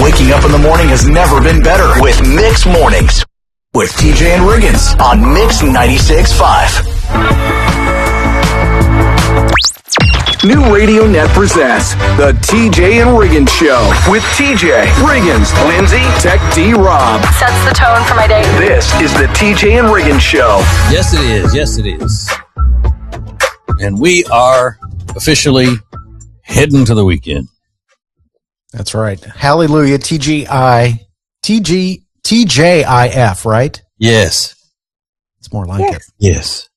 Waking up in the morning has never been better with Mix Mornings with TJ and Riggins on Mix 96.5. New Radio Net presents the TJ and Riggins Show with TJ, Riggins, Lindsay, Tech D, Rob. Sets the tone for my day. This is the TJ and Riggins Show. Yes, it is. Yes, it is. And we are officially heading to the weekend. That's right. Hallelujah. TGIF, right? Yes. It's more like it. Yes.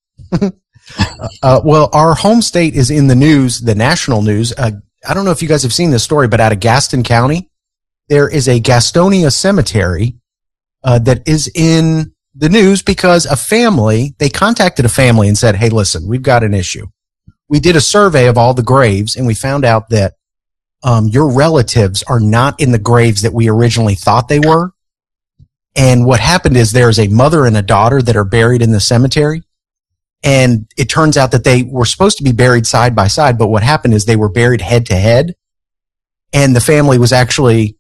Well, our home state is in the news, the national news. I don't know if you guys have seen this story, but out of Gaston County, there is a Gastonia cemetery that is in the news because they contacted a family and said, hey, listen, we've got an issue. We did a survey of all the graves, and we found out that your relatives are not in the graves that we originally thought they were. And what happened is there's a mother and a daughter that are buried in the cemetery. And it turns out that they were supposed to be buried side by side, but what happened is they were buried head to head. And the family was actually,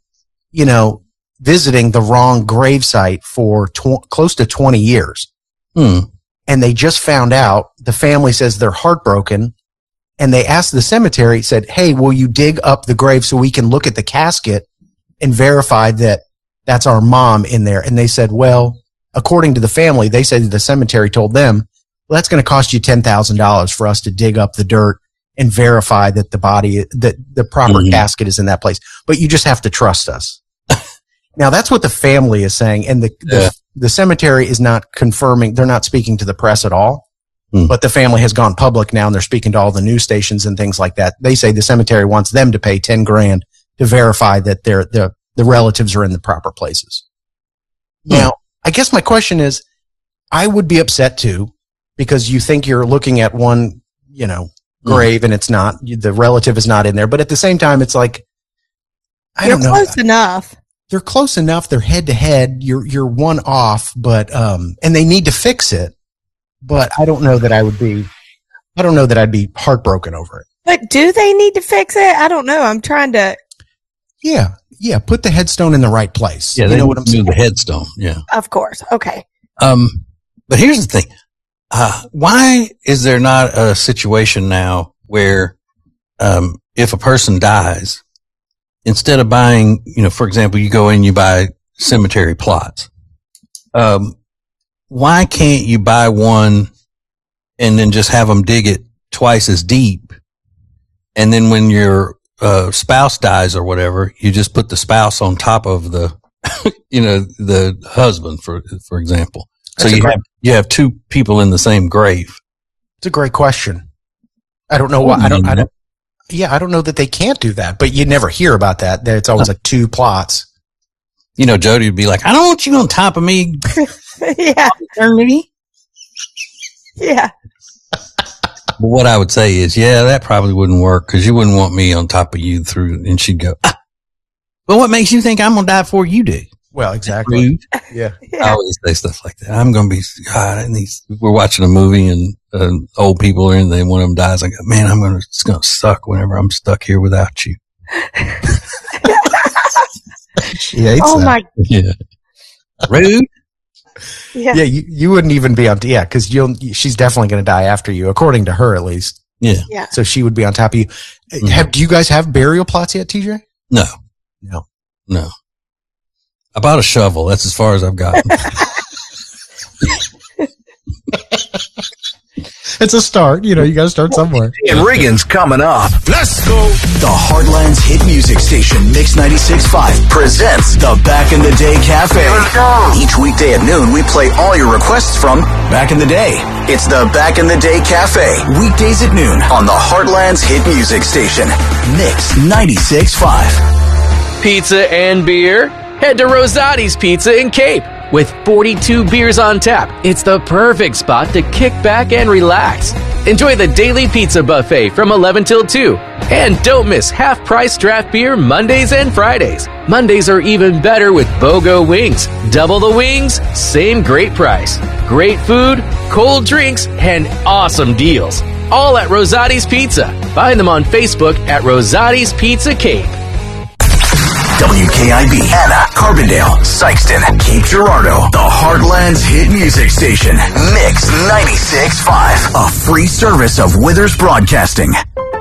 visiting the wrong gravesite for close to 20 years. And they just found out, the family says they're heartbroken. And they asked the cemetery, said, hey, will you dig up the grave so we can look at the casket and verify that that's our mom in there? And they said, well, according to the family, they said the cemetery told them, well, that's going to cost you $10,000 for us to dig up the dirt and verify that the proper casket is in that place. But you just have to trust us. Now, that's what the family is saying. And the cemetery is not confirming. They're not speaking to the press at all. But the family has gone public now, and they're speaking to all the news stations and things like that. They say the cemetery wants them to pay $10,000 to verify that the relatives are in the proper places. Now, I guess my question is, I would be upset too, because you think you're looking at one, grave and it's not, the relative is not in there. But at the same time, it's like, I don't know. They're close enough. They're close enough. They're head to head. You're one off, but, and they need to fix it. But I don't know that I'd be heartbroken over it. But do they need to fix it? I don't know. I'm trying to. Yeah. Put the headstone in the right place. Yeah, you know what I'm saying? The headstone. Yeah. Of course. Okay. But here's the thing. Why is there not a situation now where, if a person dies, instead of buying, for example, you go in, you buy cemetery plots, why can't you buy one and then just have them dig it twice as deep? And then when your spouse dies or whatever, you just put the spouse on top of the, the husband, for example. So you have two people in the same grave. It's a great question. I don't know why. I don't know that they can't do that, but you never hear about that. It's always like two plots. Jody would be like, I don't want you on top of me. Yeah. Eternity. Yeah. But what I would say is, that probably wouldn't work because you wouldn't want me on top of you and she'd go, well, what makes you think I'm going to die before you do? Well, exactly. Yeah. I always say stuff like that. I'm going to be, God, we're watching a movie and old people are in there and one of them dies. I go, man, it's going to suck whenever I'm stuck here without you. She hates that. Yeah. Rude. Yeah. Yeah. You wouldn't even be on, because she's definitely going to die after you, according to her at least. Yeah. Yeah. So she would be on top of you. Do you guys have burial plots yet, TJ? No. No. I bought a shovel. That's as far as I've gotten. It's a start. You got to start somewhere. And Riggins coming up. Let's go. The Heartland's hit music station, Mix 96.5, presents the Back in the Day Cafe. Let's go. Each weekday at noon, we play all your requests from Back in the Day. It's the Back in the Day Cafe, weekdays at noon on the Heartland's hit music station, Mix 96.5. Pizza and beer? Head to Rosati's Pizza in Cape. With 42 beers on tap, it's the perfect spot to kick back and relax. Enjoy the daily pizza buffet from 11 till 2. And don't miss half-price draft beer Mondays and Fridays. Mondays are even better with BOGO wings. Double the wings, same great price. Great food, cold drinks, and awesome deals. All at Rosati's Pizza. Find them on Facebook at Rosati's Pizza Cape. WKIB, Anna, Carbondale, Sykeston, Cape Girardeau, the Heartland's hit music station, Mix 96.5, a free service of Withers Broadcasting.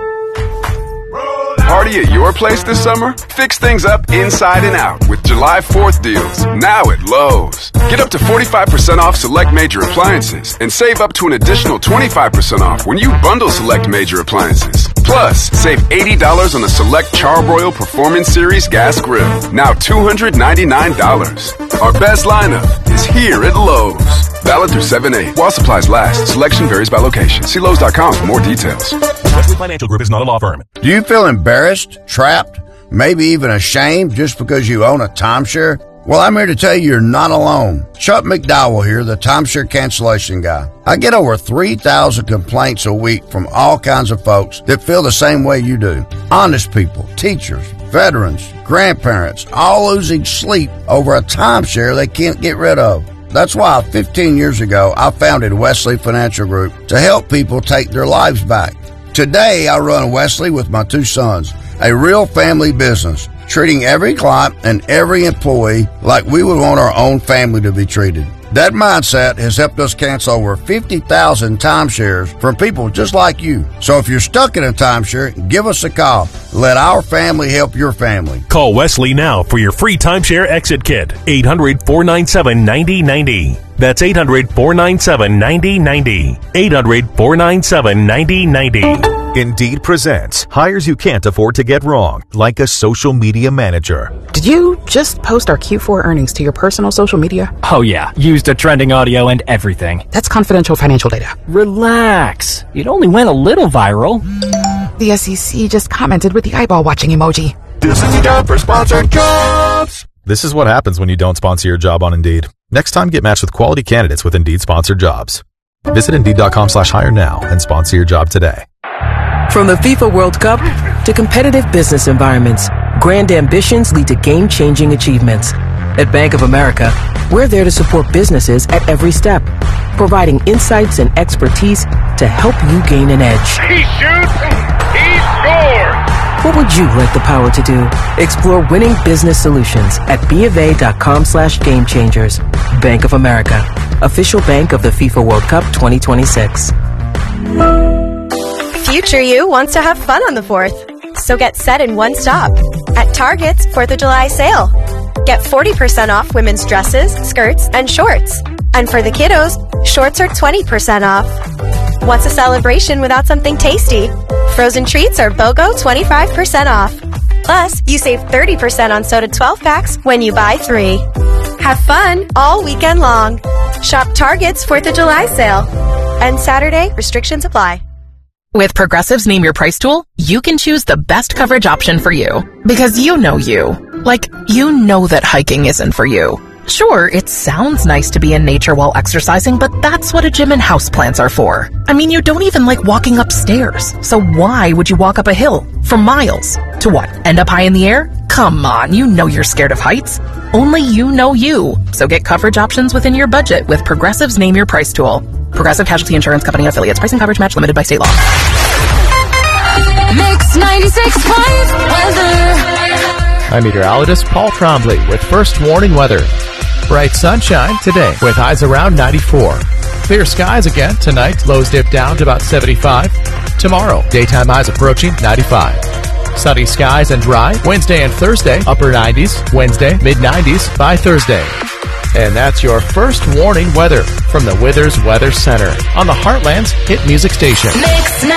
Party at your place this summer? Fix things up inside and out with July 4th deals, now at Lowe's. Get up to 45% off select major appliances and save up to an additional 25% off when you bundle select major appliances. Plus, save $80 on the select Charbroil Performance Series gas grill, now $299. Our best lineup is here at Lowe's. Valid through 7/8. While supplies last, selection varies by location. See Lowe's.com for more details. Wesley Financial Group is not a law firm. Do you feel embarrassed, trapped, maybe even ashamed just because you own a timeshare? Well, I'm here to tell you you're not alone. Chuck McDowell here, the timeshare cancellation guy. I get over 3,000 complaints a week from all kinds of folks that feel the same way you do. Honest people, teachers, veterans, grandparents, all losing sleep over a timeshare they can't get rid of. That's why 15 years ago, I founded Wesley Financial Group to help people take their lives back. Today, I run Wesley with my two sons, a real family business, treating every client and every employee like we would want our own family to be treated. That mindset has helped us cancel over 50,000 timeshares from people just like you. So if you're stuck in a timeshare, give us a call. Let our family help your family. Call Wesley now for your free timeshare exit kit. 800-497-9090. That's 800-497-9090. 800-497-9090. Indeed presents hires you can't afford to get wrong, like a social media manager. Did you just post our Q4 earnings to your personal social media? Oh yeah, used a trending audio and everything. That's confidential financial data. Relax. It only went a little viral. The SEC just commented with the eyeball watching emoji. This is time for sponsored jobs. This is what happens when you don't sponsor your job on Indeed. Next time, get matched with quality candidates with Indeed sponsored jobs. Visit Indeed.com/hire now and sponsor your job today. From the FIFA World Cup to competitive business environments, grand ambitions lead to game-changing achievements. At Bank of America, we're there to support businesses at every step, providing insights and expertise to help you gain an edge. He shoots, he scores! What would you like the power to do? Explore winning business solutions at BofA.com/gamechangers. Bank of America, official bank of the FIFA World Cup 2026. Future you wants to have fun on the 4th, so get set in one stop at Target's 4th of July sale. Get 40% off women's dresses, skirts, and shorts. And for the kiddos, shorts are 20% off. What's a celebration without something tasty? Frozen treats are BOGO 25% off. Plus, you save 30% on soda 12 packs when you buy 3. Have fun all weekend long. Shop Target's 4th of July sale. And Saturday, restrictions apply. With Progressive's Name Your Price tool, you can choose the best coverage option for you. Because you know you. Like, you know that hiking isn't for you. Sure, it sounds nice to be in nature while exercising, but that's what a gym and houseplants are for. I mean, you don't even like walking upstairs. So why would you walk up a hill for miles? To what, end up high in the air? Come on, you know you're scared of heights. Only you know you. So get coverage options within your budget with Progressive's Name Your Price tool. Progressive Casualty Insurance Company and affiliates. Price and coverage match limited by state law. Mix 96.5 weather. I'm meteorologist Paul Trombley with first warning weather. Bright sunshine today with highs around 94. Clear skies again tonight. Lows dip down to about 75. Tomorrow, daytime highs approaching 95. Sunny skies and dry. Wednesday and Thursday, upper 90s. Wednesday, mid-90s by Thursday. And that's your first warning weather from the Withers Weather Center on the Heartland's hit music station.